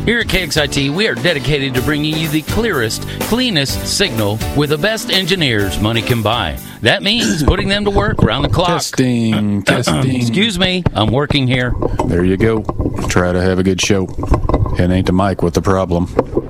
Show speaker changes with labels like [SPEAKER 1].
[SPEAKER 1] Here at KXIT, we are dedicated to bringing you the clearest, cleanest signal with the best engineers money can buy. That means putting them to work around the clock.
[SPEAKER 2] Testing.
[SPEAKER 1] Excuse me, I'm working here.
[SPEAKER 2] There you go. Try to have a good show. It ain't the mic with the problem.